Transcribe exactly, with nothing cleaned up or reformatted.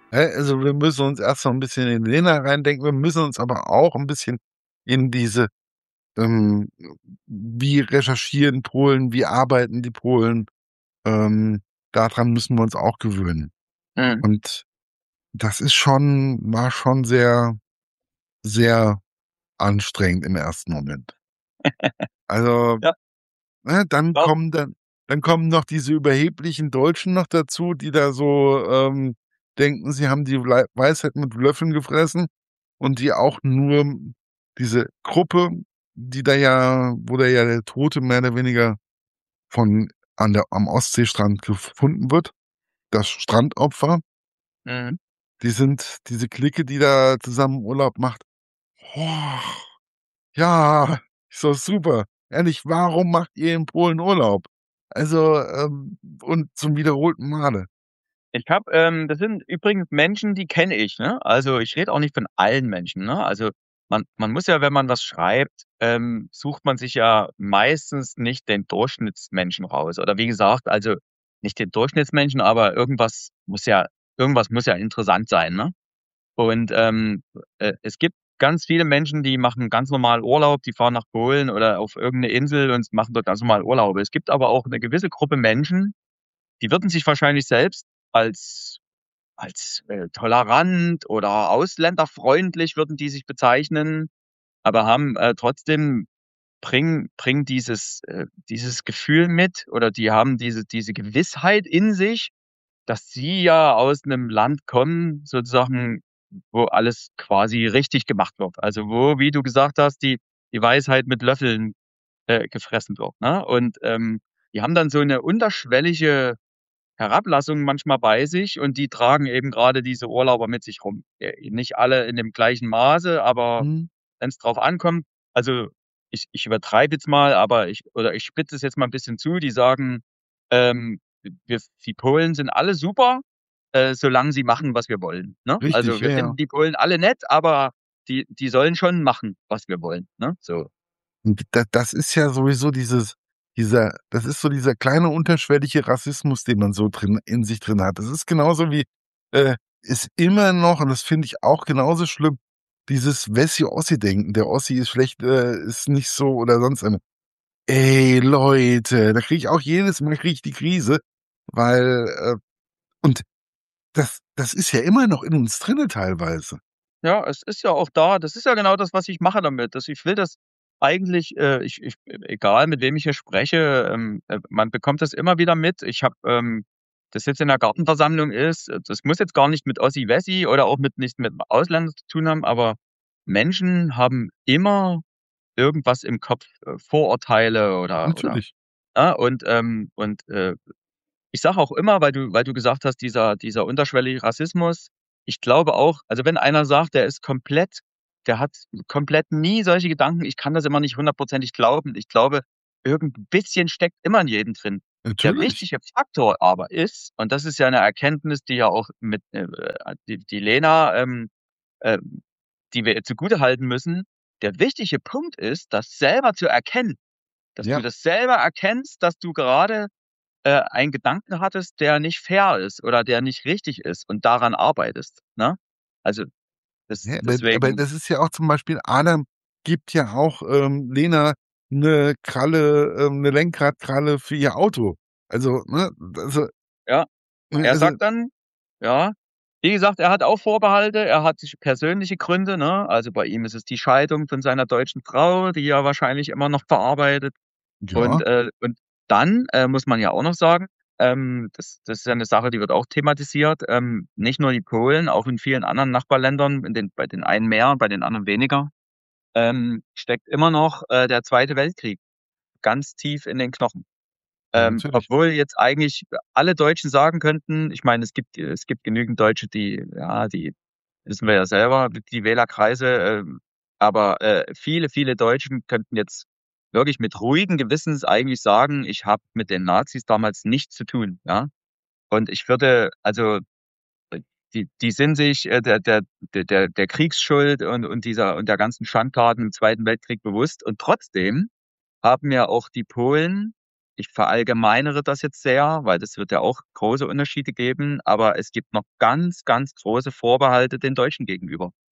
Hä, also wir müssen uns erst mal ein bisschen in Lena reindenken, wir müssen uns aber auch ein bisschen in diese, ähm, wie recherchieren Polen, wie arbeiten die Polen, ähm, daran müssen wir uns auch gewöhnen. Mhm. Und das ist schon war schon sehr, sehr anstrengend im ersten Moment. Also, Ja, ne, dann glaube kommen dann dann kommen noch diese überheblichen Deutschen noch dazu, die da so, ähm, denken, sie haben die Wlei Weisheit mit Löffeln gefressen und die auch nur diese Gruppe, die da ja wo da ja der Tote mehr oder weniger von an der am Ostseestrand gefunden wird, das Strandopfer, mhm. die sind diese Clique, die da zusammen Urlaub macht. Oh, ja, ist doch super. Ehrlich, warum macht ihr in Polen Urlaub? Also, ähm, und zum wiederholten Male. Ich habe ähm, das sind übrigens Menschen, die kenne ich, ne? Also, ich rede auch nicht von allen Menschen, ne? Also, man man muss ja, wenn man was schreibt, ähm, sucht man sich ja meistens nicht den Durchschnittsmenschen raus. Oder wie gesagt, also, nicht den Durchschnittsmenschen, aber irgendwas muss ja irgendwas muss ja interessant sein, ne? Und, ähm, äh, es gibt ganz viele Menschen, die machen ganz normal Urlaub, die fahren nach Polen oder auf irgend 'ne Insel und machen dort ganz normal Urlaub. Es gibt aber auch 'ne gewisse Gruppe Menschen, die würden sich wahrscheinlich selbst als als, äh, tolerant oder ausländerfreundlich würden die sich bezeichnen, aber haben, äh, trotzdem bringen bringen dieses äh, dieses Gefühl mit oder die haben diese diese Gewissheit in sich, dass sie ja aus 'nem Land kommen, sozusagen, wo alles quasi richtig gemacht wird. Also, wo, wie du gesagt hast, die die Weisheit mit Löffeln, äh, gefressen wird, ne? Und, ähm, die haben dann so 'ne unterschwellige Herablassung manchmal bei sich und die tragen eben grade diese Urlauber mit sich rum. Äh, nicht alle in dem gleichen Maße, aber Mhm. wenn's drauf ankommt, also, ich ich übertreibe jetzt mal, aber ich oder ich spitze es jetzt mal 'n bisschen zu, die sagen, ähm, wir die Polen sind alle super, äh, solange sie machen, was wir wollen, ne? Richtig, Also, ja, wir ja. finden die Polen alle nett, aber die die sollen schon machen, was wir wollen, ne? So. Und da das ist ja sowieso dieses dieser das ist so dieser kleine unterschwellige Rassismus, den man so drin in sich drin hat. Das ist genauso wie, äh, ist immer noch und das finde ich auch genauso schlimm, dieses Wessi-Ossi-Denken. Der Ossi ist schlecht, äh, ist nicht so oder sonst eine. Ey, Leute, da kriege ich auch jedes Mal kriege ich die Krise, weil, äh und das das ist ja immer noch in uns drinne teilweise. Ja, es ist ja auch da. Das ist ja genau das, was ich mache damit. Dass ich will das eigentlich, äh, ich ich e egal mit wem ich hier spreche, ähm, äh, man bekommt das immer wieder mit. Ich habe, ähm das jetzt in der Gartenversammlung ist, äh, das muss jetzt gar nicht mit Ossi-Wessi oder auch mit nicht mit Ausländern zu tun haben, aber Menschen haben immer irgendwas im Kopf, äh, Vorurteile oder oder Natürlich. ne? Und, ähm und, äh, ich sage auch immer, weil du weil du gesagt hast, dieser dieser unterschwellige Rassismus, ich glaube auch also, wenn einer sagt, der ist komplett der hat komplett nie solche Gedanken, ich kann das immer nicht hundertprozentig glauben. Ich glaube, irgend 'n bisschen steckt immer in jedem drin. Der Natürlich. wichtige Faktor aber ist, und das ist ja 'ne Erkenntnis, die ja auch mit, äh, äh die die Lena, ähm, ähm die wir ihr zugutehalten müssen. Der wichtige Punkt ist, das selber zu erkennen, dass du Ja. das selber erkennst, dass du gerade, äh, einen Gedanken hattest, der nicht fair ist oder der nicht richtig ist und daran arbeitest, ne? Also, das Ja, aber aber deswegen das ist ja auch zum Beispiel Adam gibt ja auch, ähm, Lena 'ne Kralle ähm, 'ne Lenkradkralle für ihr Auto. Also, ne, also Ja. ne, Er also sagt dann ja, wie gesagt, er hat auch Vorbehalte, er hat sich persönliche Gründe, ne? Also, bei ihm ist es die Scheidung von seiner deutschen Frau, die er wahrscheinlich immer noch verarbeitet. Und, Ja. äh und dann, äh, muss man ja auch noch sagen, ähm, das das ist ja 'ne Sache, die wird auch thematisiert, ähm, nicht nur die Polen, auch in vielen anderen Nachbarländern, in den bei den einen mehr, bei den anderen weniger, ähm, steckt immer noch, äh, der Zweite Weltkrieg ganz tief in den Knochen. Ja, Ähm, natürlich. obwohl jetzt eigentlich alle Deutschen sagen könnten ich meine, es gibt es gibt genügend Deutsche, die ja, die wissen wir ja selber, die Wählerkreise, ähm, aber, äh, viele, viele Deutschen könnten jetzt wirklich mit ruhigen Gewissens eigentlich sagen: „Ich habe mit den Nazis damals nichts zu tun“, ja? Und ich würde also, äh, die die sind sich, äh, der der der der Kriegsschuld und und dieser und der ganzen Schandtaten im Zweiten Weltkrieg bewusst und trotzdem haben ja auch die Polen ich verallgemeinere das jetzt sehr, weil das wird ja auch große Unterschiede geben, aber es gibt noch ganz, ganz große Vorbehalte den Deutschen gegenüber.